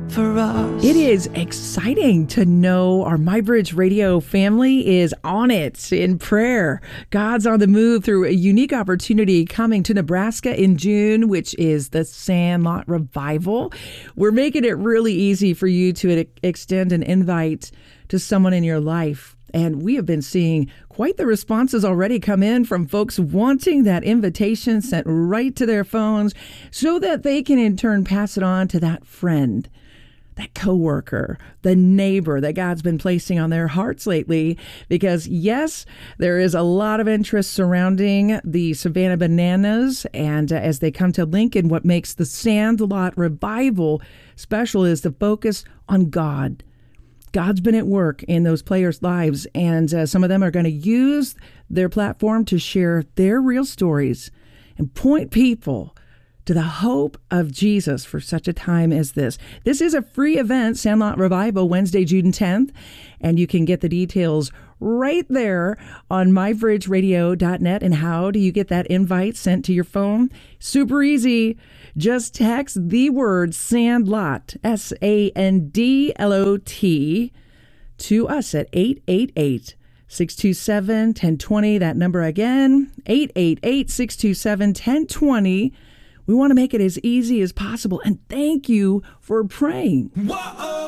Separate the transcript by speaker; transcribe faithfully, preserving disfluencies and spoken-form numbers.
Speaker 1: for us.
Speaker 2: It is exciting to know our MyBridge Radio family is on it in prayer. God's on the move through a unique opportunity coming to Nebraska in June, which is the Sandlot Revival. We're making it really easy for you to extend an invite to someone in your life. And we have been seeing quite the responses already come in from folks wanting that invitation sent right to their phones so that they can in turn pass it on to that friend, that coworker, the neighbor that God's been placing on their hearts lately. Because yes, there is a lot of interest surrounding the Savannah Bananas. And uh, as they come to Lincoln, what makes the Sandlot Revival special is the focus on God. God's been at work in those players' lives, and uh, some of them are going to use their platform to share their real stories and point people to the hope of Jesus for such a time as this. This is a free event, Sandlot Revival, Wednesday, June tenth, and you can get the details right there on my bridge radio dot net. And how do you get that invite sent to your phone? Super easy. Just text the word Sandlot, S A N D L O T, to us at eight eight eight, six two seven, one zero two zero. That number again, eight eight eight, six two seven, one zero two zero. We want to make it as easy as possible. And thank you for praying.
Speaker 1: Whoa!